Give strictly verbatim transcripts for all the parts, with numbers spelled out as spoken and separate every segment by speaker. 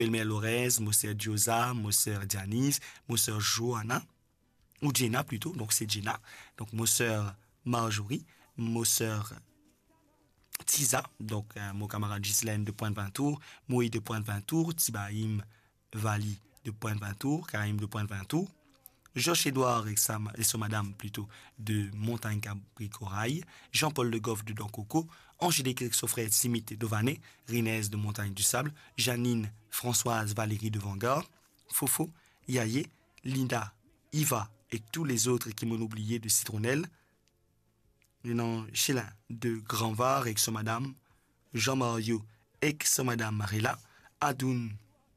Speaker 1: belle-mère Lorez, mon sœur Diosa, mon sœur Dianise, mon sœur Johanna, ou Jenna plutôt, donc c'est Jenna. Donc mon sœur Marjorie, mon sœur Tisa, donc euh, mon camarade Ghislaine de Pointe-Vintour, Moïse de Pointe-Vintour, Tibaïm Vali de Pointe-Vintour, Karim de Pointe-Vintour, Josh-Édouard et, sa, et son madame plutôt de Montagne-Cabri-Corail, Jean-Paul Le Goff de Doncoco, Angélique et son frère Simite d'Ované, Rinès de Montagne-du-Sable, Janine, Françoise, Valérie de Vanguard, Fofo, Yaye, Linda, Iva et tous les autres qui m'ont oublié de Citronnelle, Renan Chélin de Grandvar et son madame, Jean-Mario et son madame Marilla, Adoun,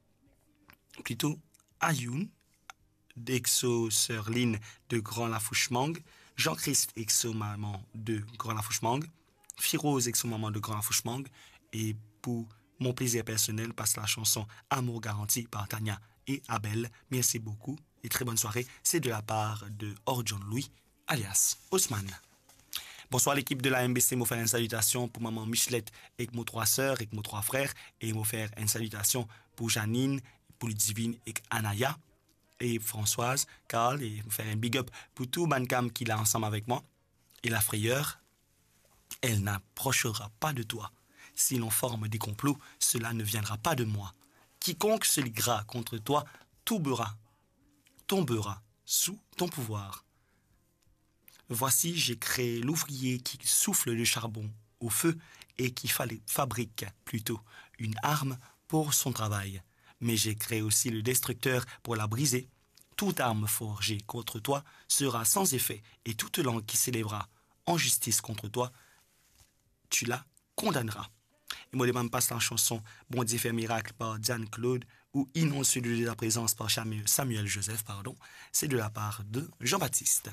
Speaker 1: plutôt Ayoun, d'Exo Sœur Lynn de Grand Lafouchemang, Jean-Christ Exo Maman de Grand Lafouchemang, Firose Exo Maman de Grand Lafouchemang, et pour mon plaisir personnel passe la chanson Amour garanti par Tania et Abel. Merci beaucoup et très bonne soirée. C'est de la part de Orjon Louis, alias Haussmann. Bonsoir l'équipe de la M B C, moi faire une salutation pour maman Michelette et mes trois sœurs et mes trois frères, et moi faire une salutation pour Janine, pour Ludivine et Anaya et Françoise, Carl, et faire un big up pour tout Bancam qui est là ensemble avec moi. Et la frayeur, elle n'approchera pas de toi. Si l'on forme des complots, cela ne viendra pas de moi. Quiconque se liguera contre toi tombera, tombera sous ton pouvoir. Voici, j'ai créé l'ouvrier qui souffle le charbon au feu et qui fabrique plutôt une arme pour son travail. Mais j'ai créé aussi le destructeur pour la briser. Toute arme forgée contre toi sera sans effet, et toute langue qui s'élèvera en justice contre toi, tu la condamneras. Et moi, je me passe la chanson Bon Dieu fait miracle par Diane Claude ou Innon celui de la présence par Samuel Joseph, pardon. C'est de la part de Jean-Baptiste.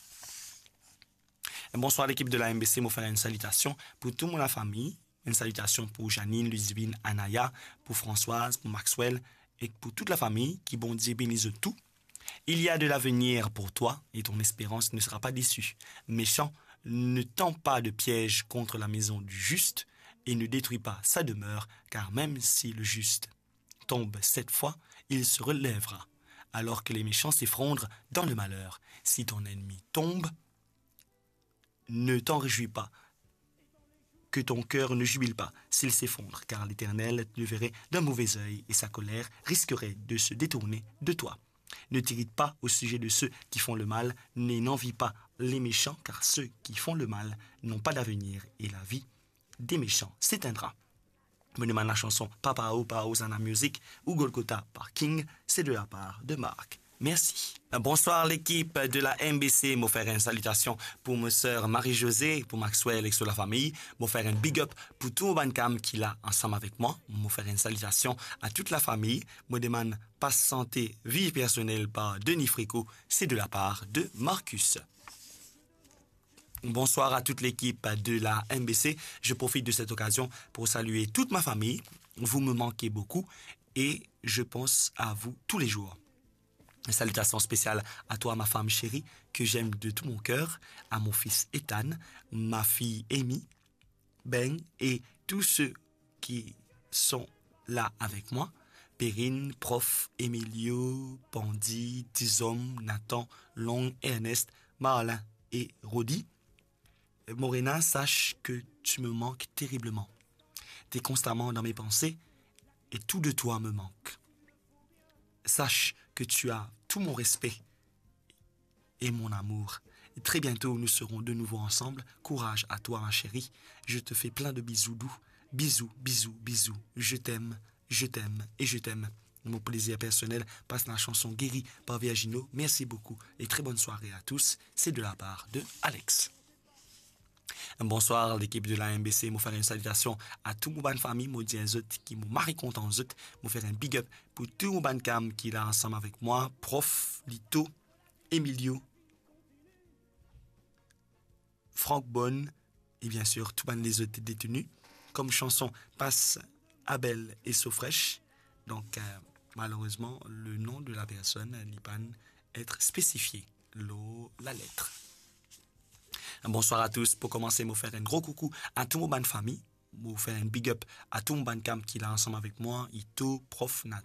Speaker 1: Bonsoir l'équipe de la M B C, moi faire une salutation pour toute la famille. Une salutation pour Janine, Ludivine, Anaya, pour Françoise, pour Maxwell et pour toute la famille qui, bon Dieu, bénisse tout. Il y a de l'avenir pour toi et ton espérance ne sera pas déçue. Méchant, ne tends pas de piège contre la maison du juste et ne détruis pas sa demeure, car même si le juste tombe sept fois, il se relèvera, alors que les méchants s'effondrent dans le malheur. Si ton ennemi tombe, ne t'en réjouis pas, que ton cœur ne jubile pas s'il s'effondre, car l'Éternel le verrait d'un mauvais œil et sa colère risquerait de se détourner de toi. Ne t'irrite pas au sujet de ceux qui font le mal, et n'envie pas les méchants, car ceux qui font le mal n'ont pas d'avenir et la vie des méchants s'éteindra. Me demande la chanson Papa O par Hosanna Music ou Golgotha par King, c'est de la part de Marc. Merci. Bonsoir l'équipe de la M B C. Moi faire une salutation pour ma sœur Marie-Josée, pour Maxwell et toute la famille. Moi faire un big up pour tout le bancam qui est là ensemble avec moi. Moi faire une salutation à toute la famille. Moi demande passe santé, vie personnelle par Denis Fricot. C'est de la part de Marcus. Bonsoir à toute l'équipe de la M B C. Je profite de cette occasion pour saluer toute ma famille. Vous me manquez beaucoup et je pense à vous tous les jours. Une salutation spéciale à toi, ma femme chérie, que j'aime de tout mon cœur, à mon fils Ethan, ma fille Amy, Ben et tous ceux qui sont là avec moi. Perrine, Prof, Emilio, Pandy, Tizom, Nathan, Long, Ernest, Marlin et Rodi. Morena, sache que tu me manques terriblement. Tu es constamment dans mes pensées et tout de toi me manque. Sache que tu as tout mon respect et mon amour. Et très bientôt, nous serons de nouveau ensemble. Courage à toi, ma chérie. Je te fais plein de bisous doux. Bisous, bisous, bisous. Je t'aime, je t'aime et je t'aime. Mon plaisir personnel passe la chanson Guérie par Virgino. Merci beaucoup et très bonne soirée à tous. C'est de la part de Alex. Bonsoir l'équipe de la M B C, moi faire une salutation à tout mon bonne famille, moi dis zot qui m'ont marre content zot, moi faire un big up pour tout mon bonne cam qui est là ensemble avec moi, Prof, Lito, Emilio, Franck Bonne et bien sûr tout bon les autres détenus. Comme chanson passe Abel et Sofresh, donc euh, malheureusement le nom de la personne n'est pas être spécifié, l'eau, la lettre. Bonsoir à tous. Pour commencer, je vais faire un gros coucou à tout mon bonne famille. Je vais faire un big up à tout mon bonne cam qui est là ensemble avec moi. Ito, Prof, Nat,